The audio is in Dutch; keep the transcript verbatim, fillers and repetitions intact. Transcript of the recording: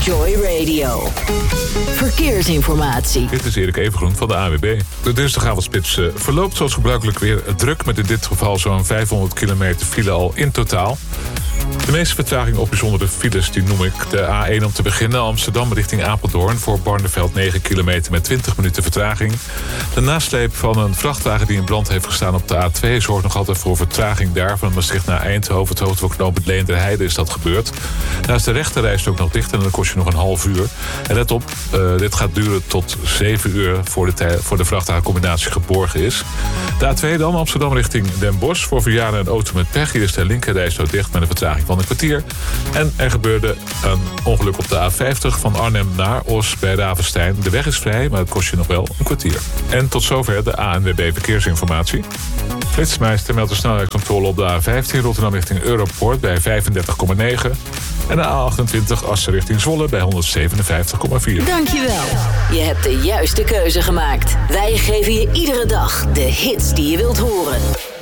Joy Radio. Verkeersinformatie. Dit is Erik Evengroen van de A W B. De dinsdagavondspits uh, verloopt zoals gebruikelijk weer druk... met in dit geval zo'n vijfhonderd kilometer file al in totaal. De meeste vertraging op bijzondere files die noem ik. De A één om te beginnen, Amsterdam richting Apeldoorn... voor Barneveld negen kilometer met twintig minuten vertraging. De nasleep van een vrachtwagen die in brand heeft gestaan op de A twee... zorgt nog altijd voor vertraging daar. Van Maastricht naar Eindhoven, het hoofd van knooppunt Leenderheide is dat gebeurd. Daar is de rechterreis ook nog dicht en dan kost je nog een half uur. En let op, uh, dit gaat duren tot zeven uur... voor de, tij- voor de vrachtwagencombinatie geborgen is. De A twee dan, Amsterdam richting Den Bosch... voor Vianen en auto met pech. Hier is de linkerreis ook dicht met een vertraging van een kwartier. En er gebeurde een ongeluk op de A vijftig van Arnhem naar Os bij Ravenstein. De weg is vrij, maar het kost je nog wel een kwartier. En tot zover de A N W B Verkeersinformatie. Flitsmeister meldt de snelheidscontrole op de A vijftien Rotterdam richting Europoort bij vijfendertig komma negen. En de A achtentwintig Assen richting Zwolle bij honderdzevenenvijftig komma vier. Dankjewel. Je hebt de juiste keuze gemaakt. Wij geven je iedere dag de hits die je wilt horen.